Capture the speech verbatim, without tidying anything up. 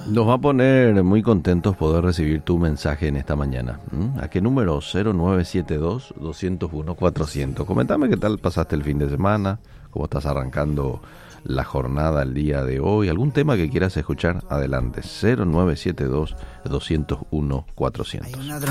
Nos va a poner muy contentos poder recibir tu mensaje en esta mañana. ¿Mm? ¿A qué número? cero nueve siete dos, dos cero uno, cuatrocientos. Comentame qué tal pasaste el fin de semana, cómo estás arrancando la jornada el día de hoy. ¿Algún tema que quieras escuchar? Adelante. cero nueve siete dos, dos cero uno, cuatrocientos.